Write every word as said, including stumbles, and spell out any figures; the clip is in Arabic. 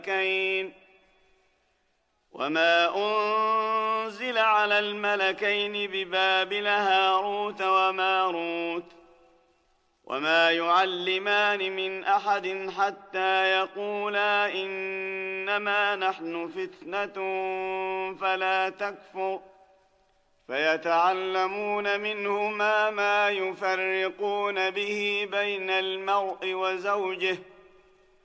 الملكين وما أنزل على الملكين ببابل هاروت وماروت وما يعلمان من أحد حتى يقولا إنما نحن فتنة فلا تكفر فيتعلمون منهما ما يفرقون به بين المرء وزوجه